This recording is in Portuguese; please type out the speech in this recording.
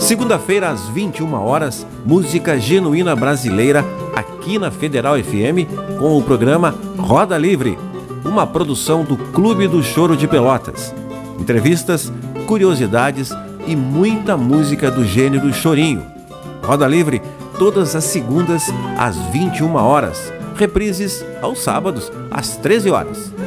Segunda-feira, às 21 horas, música genuína brasileira aqui na Federal FM com o programa Roda Livre, uma produção do Clube do Choro de Pelotas. Entrevistas, curiosidades e muita música do gênero chorinho. Roda Livre todas as segundas às 21 horas. Reprises aos sábados às 13 horas.